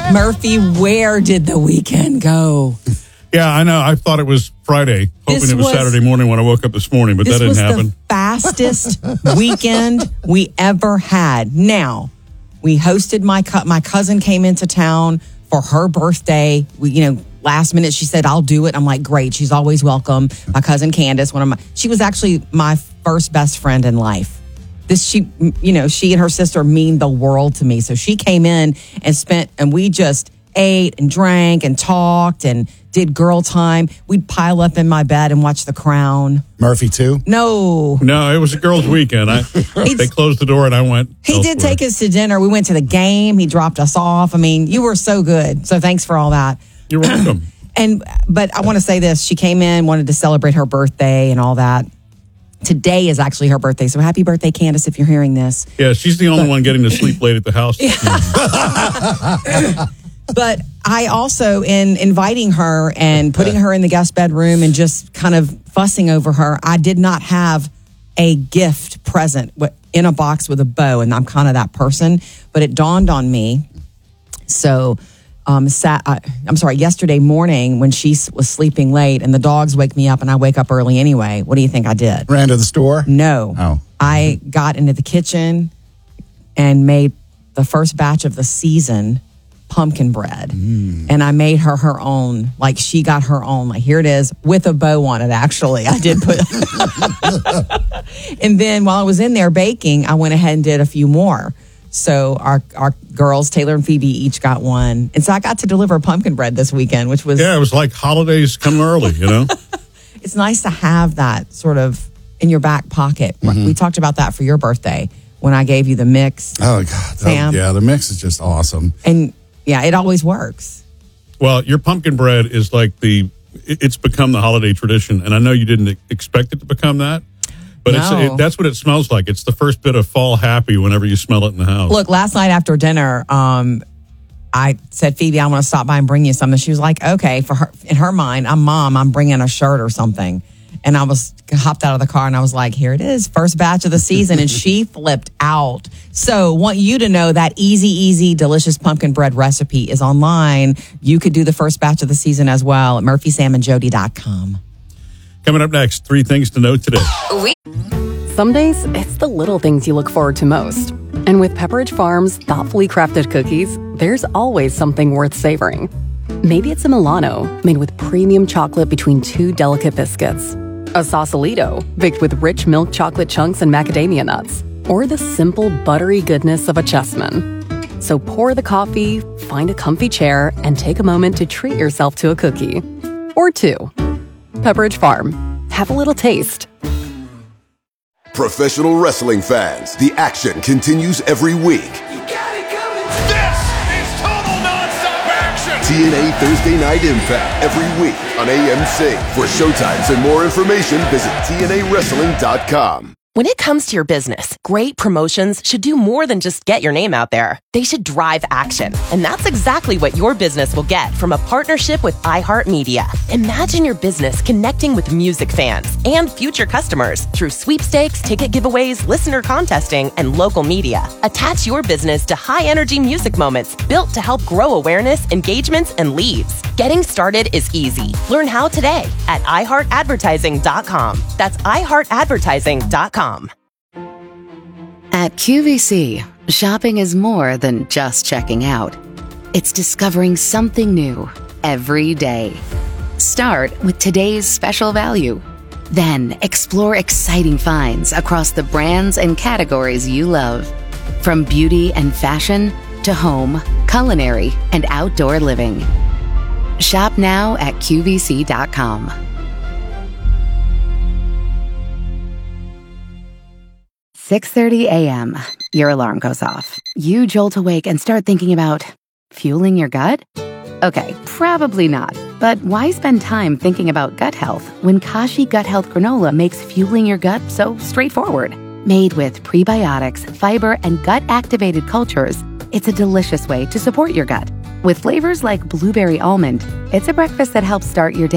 Murphy, where did the weekend go? Yeah, I know. I thought it was Friday, hoping it was Saturday morning when I woke up this morning, but that didn't happen. This was the fastest weekend we ever had. Now, we hosted my cousin came into town for her birthday. Last minute she said, I'll do it. I'm like, great. She's always welcome. My cousin Candace, she was actually my first best friend in life. She and her sister mean the world to me. So she came in and we just ate and drank and talked and did girl time. We'd pile up in my bed and watch The Crown. Murphy too? No, it was a girls' weekend. They closed the door and I went. He did take us to dinner. We went to the game. He dropped us off. I mean, you were so good. So thanks for all that. You're welcome. But I want to say this. She came in, wanted to celebrate her birthday and all that. Today is actually her birthday. So happy birthday, Candace, if you're hearing this. Yeah, she's the only one getting to sleep late at the house. But I also, in inviting her and putting her in the guest bedroom and just kind of fussing over her, I did not have a gift present in a box with a bow. And I'm kind of that person. But it dawned on me. So yesterday morning when she was sleeping late and the dogs wake me up and I wake up early anyway. What do you think I did? Ran to the store? No. Oh. I got into the kitchen and made the first batch of the season pumpkin bread. And I made her own. Like she got her own. Like here it is with a bow on it, actually. I did put. And then while I was in there baking, I went ahead and did a few more. So our girls, Taylor and Phoebe, each got one. And so I got to deliver pumpkin bread this weekend, which was... Yeah, it was like holidays come early, It's nice to have that sort of in your back pocket. Mm-hmm. We talked about that for your birthday when I gave you the mix. Oh, God. Sam. Yeah, the mix is just awesome. And yeah, it always works. Well, your pumpkin bread is like it's become the holiday tradition. And I know you didn't expect it to become that. But no. That's what it smells like. It's the first bit of fall happy whenever you smell it in the house. Look, last night after dinner, I said, Phoebe, I want to stop by and bring you something. She was like, okay. For her, in her mind, I'm mom. I'm bringing a shirt or something. And I hopped out of the car and I was like, here it is, first batch of the season. And she flipped out. So want you to know that easy, delicious pumpkin bread recipe is online. You could do the first batch of the season as well at murphysamandjody.com. Coming up next, 3 things to know today. Some days, it's the little things you look forward to most. And with Pepperidge Farm's thoughtfully crafted cookies, there's always something worth savoring. Maybe it's a Milano, made with premium chocolate between 2 delicate biscuits. A Sausalito, baked with rich milk chocolate chunks and macadamia nuts. Or the simple, buttery goodness of a Chessman. So pour the coffee, find a comfy chair, and take a moment to treat yourself to a cookie. Or 2. Pepperidge Farm. Have a little taste. Professional wrestling fans, the action continues every week. You got it coming. This is total nonstop action. TNA Thursday Night Impact every week on AMC. For showtimes and more information, visit TNAWrestling.com. When it comes to your business, great promotions should do more than just get your name out there. They should drive action. And that's exactly what your business will get from a partnership with iHeartMedia. Imagine your business connecting with music fans and future customers through sweepstakes, ticket giveaways, listener contesting, and local media. Attach your business to high-energy music moments built to help grow awareness, engagements, and leads. Getting started is easy. Learn how today at iHeartAdvertising.com. That's iHeartAdvertising.com. At QVC, shopping is more than just checking out. It's discovering something new every day. Start with today's special value. Then explore exciting finds across the brands and categories you love. From beauty and fashion to home, culinary, and outdoor living. Shop now at QVC.com. "6:30 a.m. Your alarm goes off. You jolt awake and start thinking about fueling your gut? Okay, probably not. But why spend time thinking about gut health when Kashi Gut Health Granola makes fueling your gut so straightforward? Made with prebiotics, fiber, and gut-activated cultures, it's a delicious way to support your gut. With flavors like blueberry almond, it's a breakfast that helps start your day